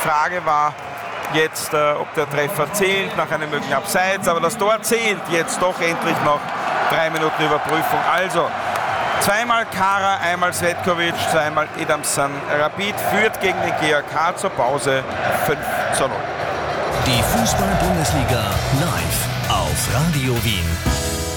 Frage war jetzt, ob der Treffer zählt nach einem möglichen Abseits, aber das Tor zählt jetzt doch endlich nach 3 Minuten Überprüfung. Also zweimal Kara, einmal Svetkovic, zweimal Edamson. Rapid führt gegen den GAK zur Pause 5:0. Die Fußball-Bundesliga live auf Radio Wien.